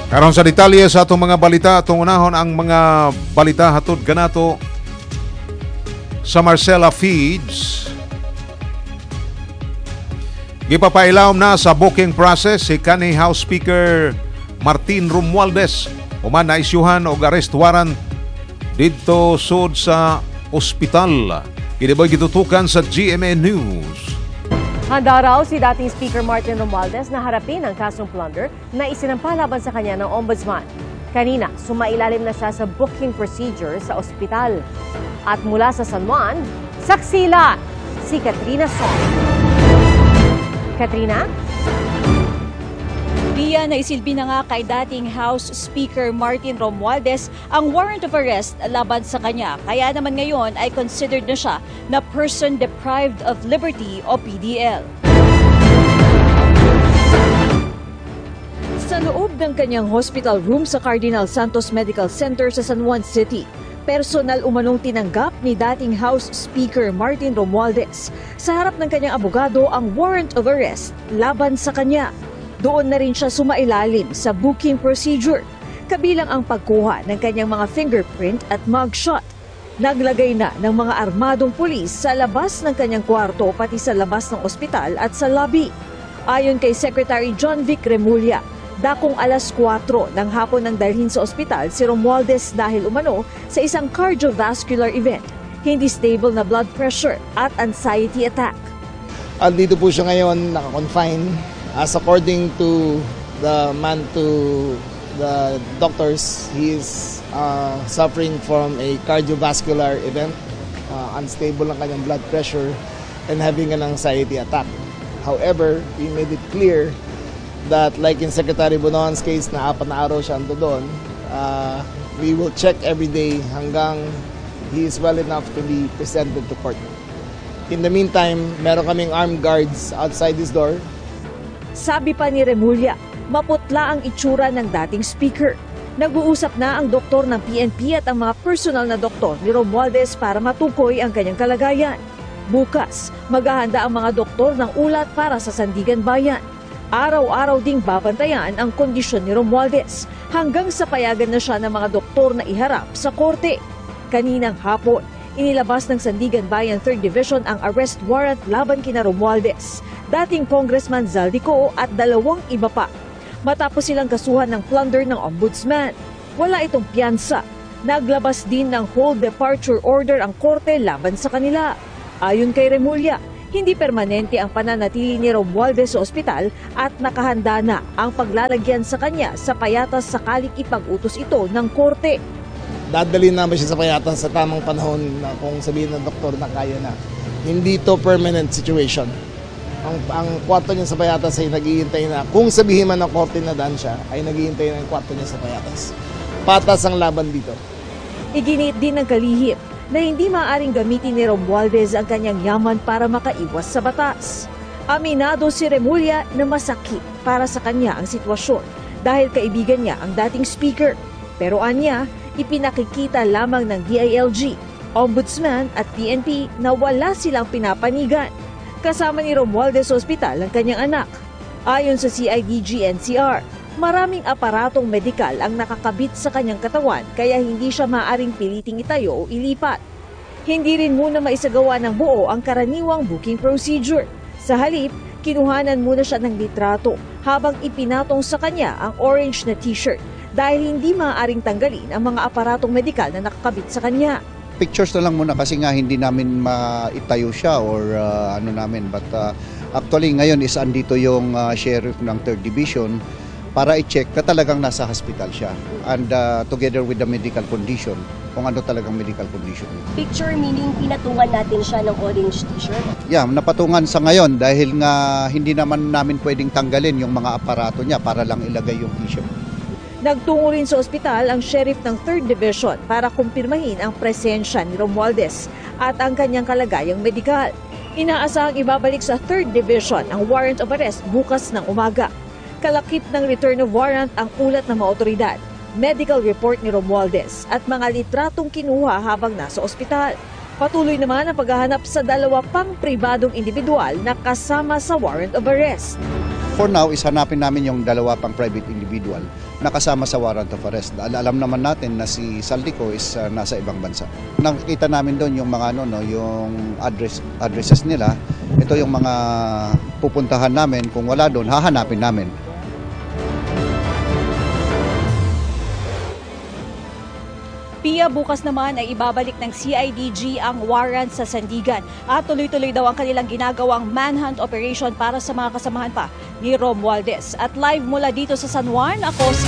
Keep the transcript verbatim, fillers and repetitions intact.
Karon sa detalye sa atong mga balita, atong unahon ang mga balita hatod kanato sa Marcela Feeds. Gipapailaom na sa booking process si kanhi House Speaker Martin Romualdez. Human na isyuhan og arrest warrant dito sud sa ospital. Kiniboy gitutukan sa G M A News. Handa raw si dating Speaker Martin Romualdez na harapin ang kasong plunder na isinampa laban sa kanya ng Ombudsman. Kanina, sumailalim na siya sa booking procedure sa ospital. At mula sa San Juan, saksila si Katrina Song. Katrina? Pia, naisilbi na nga kay dating House Speaker Martin Romualdez ang warrant of arrest laban sa kanya. Kaya naman ngayon ay considered na siya na person deprived of liberty o P D L. Sa loob ng kanyang hospital room sa Cardinal Santos Medical Center sa San Juan City, personal umanong tinanggap ni dating House Speaker Martin Romualdez sa harap ng kanyang abogado ang warrant of arrest laban sa kanya. Doon na rin siya sumailalim sa booking procedure, kabilang ang pagkuha ng kanyang mga fingerprint at mugshot. Naglagay na ng mga armadong pulis sa labas ng kanyang kwarto pati sa labas ng ospital at sa lobby. Ayon kay Secretary John Vic Remulla, dakong alas kwatro ng hapon nang dalhin sa ospital si Romualdez dahil umano sa isang cardiovascular event, hindi stable na blood pressure at anxiety attack. Andito po siya ngayon, naka-confine. As according to the man to the doctors, he is uh, suffering from a cardiovascular event, uh, unstable ang kanyang blood pressure, and having an anxiety attack. However, we made it clear that like in Secretary Bonoan's case na apat na araw siya ando doon, uh, we will check every day hanggang he is well enough to be presented to court. In the meantime, meron kaming armed guards outside his door. Sabi pa ni Remulla, maputla ang itsura ng dating speaker. Nag-uusap na ang doktor ng P N P at ang mga personal na doktor ni Romualdez para matukoy ang kanyang kalagayan. Bukas, maghahanda ang mga doktor ng ulat para sa Sandigan Bayan. Araw-araw ding babantayan ang kondisyon ni Romualdez hanggang sa payagan na siya ng mga doktor na iharap sa korte. Kaninang hapon, inilabas ng Sandigan Bayan third Division ang arrest warrant laban kina Romualdez, dating Congressman Zaldico at dalawang iba pa. Matapos silang kasuhan ng plunder ng Ombudsman. Wala itong piyansa. Naglabas din ng whole departure order ang korte laban sa kanila. Ayon kay Remulla, hindi permanente ang pananatili ni Romualdez sa ospital at nakahanda na ang paglalagyan sa kanya sa payatas sakaling ipag-utos ito ng korte. Dadalhin naman siya sa payatas sa tamang panahon na kung sabihin ng doktor na kaya na. Hindi to permanent situation. Ang, ang kwarto niya sa payatas ay naghihintay na, kung sabihin man ng korte na daan siya, ay naghihintay na yung kwarto niya sa payatas. Patas ang laban dito. Iginit din ng kalihim na hindi maaaring gamitin ni Romualdez ang kanyang yaman para makaiwas sa batas. Aminado si Remulla na masakit para sa kanya ang sitwasyon dahil kaibigan niya ang dating speaker. Pero anya, ipinakikita lamang ng D I L G, Ombudsman at P N P na wala silang pinapanigan. Kasama ni Romualdez sa ospital ang kanyang anak. Ayon sa C I D G N C R, maraming aparatong medikal ang nakakabit sa kanyang katawan kaya hindi siya maaring piliting itayo o ilipat. Hindi rin muna maisagawa ng buo ang karaniwang booking procedure. Sa halip, kinuhanan muna siya ng litrato habang ipinatong sa kanya ang orange na t-shirt dahil hindi maaaring tanggalin ang mga aparatong medikal na nakakabit sa kanya. Pictures na lang muna kasi nga hindi namin maitayo siya or uh, ano namin. But uh, actually ngayon is andito yung uh, sheriff ng third Division para i-check na talagang nasa hospital siya. And uh, together with the medical condition, kung ano talagang medical condition. Picture meaning pinatungan natin siya ng orange t-shirt? Yeah, napatungan sa ngayon dahil nga hindi naman namin pwedeng tanggalin yung mga aparato niya para lang ilagay yung t-shirt. Nagtungo rin sa ospital ang sheriff ng third Division para kumpirmahin ang presensya ni Romualdez at ang kanyang kalagayang medikal. Inaasahang ibabalik sa third Division ang warrant of arrest bukas ng umaga. Kalakip ng return of warrant ang ulat ng mga otoridad, medical report ni Romualdez at mga litratong kinuha habang nasa ospital. Patuloy naman ang paghahanap sa dalawa pang pribadong individual na kasama sa warrant of arrest. for now, is hanapin namin yung dalawa pang private individual na kasama sa warrant of arrest. Al- Alam naman natin na si Saldico is uh, nasa ibang bansa. Nakikita namin doon yung mga ano no, yung address addresses nila. Ito yung mga pupuntahan namin. Kung wala doon, hahanapin namin. Pia, bukas naman ay ibabalik ng C I D G ang warrant sa Sandigan at tuloy-tuloy daw ang kanilang ginagawang manhunt operation para sa mga kasamahan pa ni Romualdez. At live mula dito sa San Juan, ako si